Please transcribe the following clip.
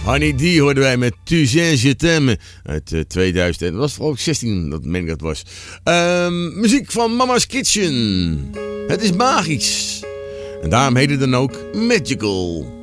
Honey D hoorden wij met Tu sais je t'aime uit 2000. En dat was vooral ook 16, dat meen ik dat was. Muziek van Mama's Kitchen. Het is magisch. En daarom heet het dan ook Magical.